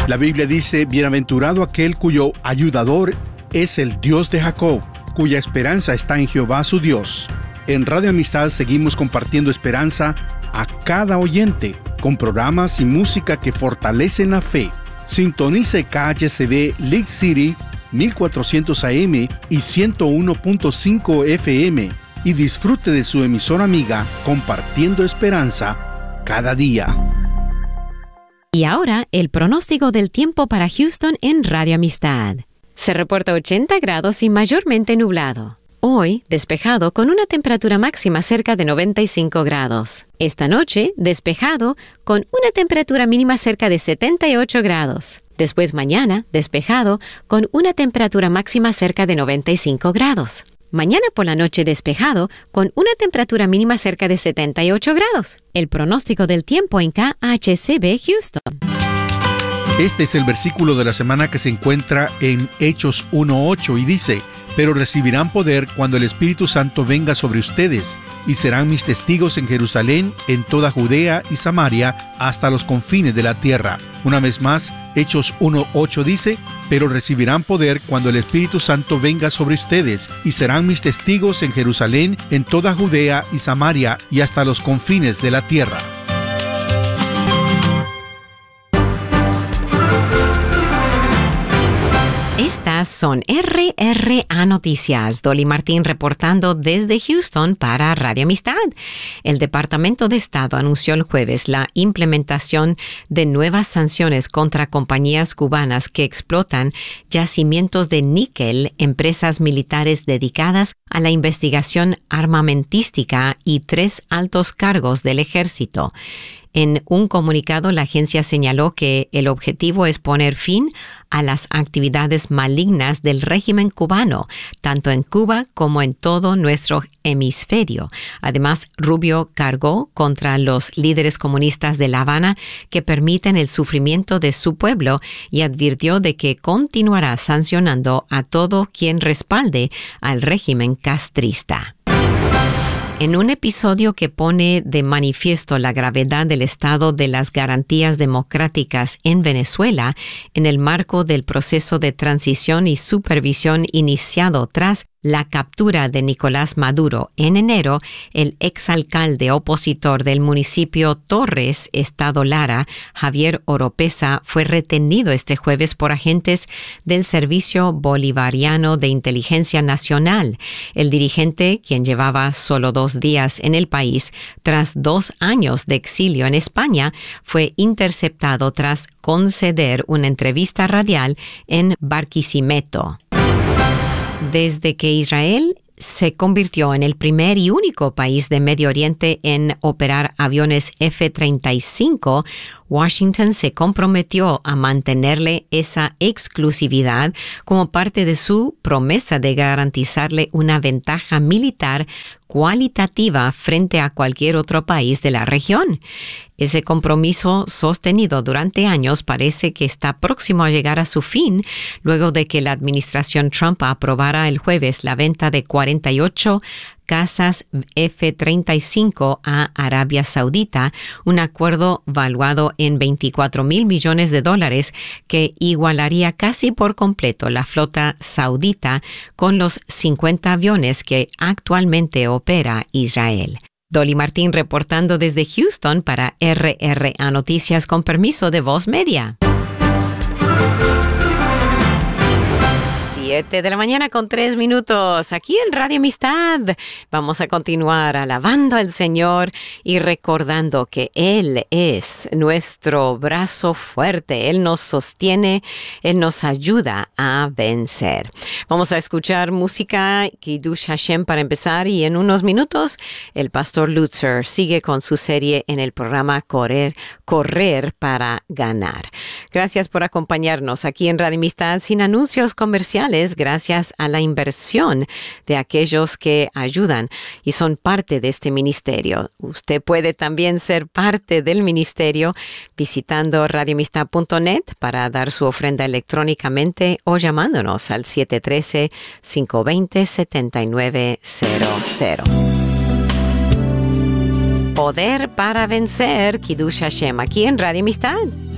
La Biblia dice, bienaventurado aquel cuyo ayudador es el Dios de Jacob, cuya esperanza está en Jehová su Dios. En Radio Amistad seguimos compartiendo esperanza a cada oyente, con programas y música que fortalecen la fe. Sintonice KHCB League City 1400 AM y 101.5 FM y disfrute de su emisora amiga compartiendo esperanza cada día. Y ahora el pronóstico del tiempo para Houston en Radio Amistad. Se reporta 80 grados y mayormente nublado. Hoy, despejado con una temperatura máxima cerca de 95 grados. Esta noche, despejado con una temperatura mínima cerca de 78 grados. Después mañana, despejado con una temperatura máxima cerca de 95 grados. Mañana por la noche despejado con una temperatura mínima cerca de 78 grados. El pronóstico del tiempo en KHCB Houston. Este es el versículo de la semana que se encuentra en Hechos 1:8 y dice: pero recibirán poder cuando el Espíritu Santo venga sobre ustedes, y serán mis testigos en Jerusalén, en toda Judea y Samaria, hasta los confines de la tierra. Una vez más, Hechos 1:8 dice: pero recibirán poder cuando el Espíritu Santo venga sobre ustedes, y serán mis testigos en Jerusalén, en toda Judea y Samaria, y hasta los confines de la tierra. Estas son RRA Noticias. Dolly Martín reportando desde Houston para Radio Amistad. El Departamento de Estado anunció el jueves la implementación de nuevas sanciones contra compañías cubanas que explotan yacimientos de níquel, empresas militares dedicadas a la investigación armamentística y 3 altos cargos del ejército. En un comunicado, la agencia señaló que el objetivo es poner fin a las actividades malignas del régimen cubano, tanto en Cuba como en todo nuestro hemisferio. Además, Rubio cargó contra los líderes comunistas de La Habana que permiten el sufrimiento de su pueblo y advirtió de que continuará sancionando a todo quien respalde al régimen castrista. En un episodio que pone de manifiesto la gravedad del estado de las garantías democráticas en Venezuela, en el marco del proceso de transición y supervisión iniciado tras la captura de Nicolás Maduro en enero, el exalcalde opositor del municipio Torres, Estado Lara, Javier Oropesa, fue retenido este jueves por agentes del Servicio Bolivariano de Inteligencia Nacional. El dirigente, quien llevaba solo 2 días en el país, tras 2 años de exilio en España, fue interceptado tras conceder una entrevista radial en Barquisimeto. Desde que Israel se convirtió en el primer y único país de Medio Oriente en operar aviones F-35, Washington se comprometió a mantenerle esa exclusividad como parte de su promesa de garantizarle una ventaja militar cualitativa frente a cualquier otro país de la región. Ese compromiso sostenido durante años parece que está próximo a llegar a su fin luego de que la administración Trump aprobara el jueves la venta de 48 cazas F-35 a Arabia Saudita, un acuerdo valuado en $24,000 millones que igualaría casi por completo la flota saudita con los 50 aviones que actualmente opera Israel. Dolly Martín reportando desde Houston para RRA Noticias con permiso de Voz Media. 7 de la mañana con 3 minutos, aquí en Radio Amistad. Vamos a continuar alabando al Señor y recordando que Él es nuestro brazo fuerte. Él nos sostiene, Él nos ayuda a vencer. Vamos a escuchar música Kiddush Hashem para empezar y en unos minutos el pastor Lutzer sigue con su serie en el programa Correr para Ganar. Gracias por acompañarnos aquí en Radio Amistad sin anuncios comerciales. Gracias a la inversión de aquellos que ayudan y son parte de este ministerio. Usted puede también ser parte del ministerio visitando radioamistad.net para dar su ofrenda electrónicamente o llamándonos al 713-520-7900. Poder para vencer, Kiddush Hashem, aquí en Radio Amistad.